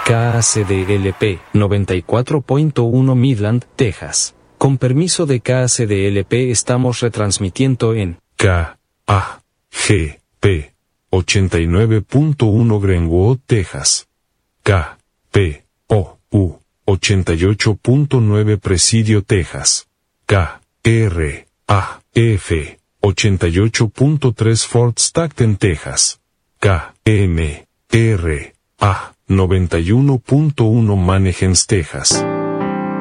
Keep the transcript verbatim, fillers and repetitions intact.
K A C D L P noventa y cuatro punto uno Midland, Texas. Con permiso de K A C D L P estamos retransmitiendo en K A G P ochenta y nueve punto uno Greenwood, Texas. K P O U ochenta y ocho punto nueve Presidio, Texas. K R A F ochenta y ocho punto tres Fort Stockton, Texas. K M R A noventa y uno punto uno Mannheim, Texas.